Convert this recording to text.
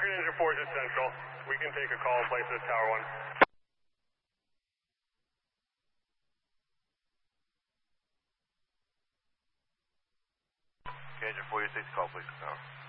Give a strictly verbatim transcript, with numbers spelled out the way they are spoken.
Parker Ninja four is Central. We can take a call in place of Tower one. Engine forty-six, call please, Tower.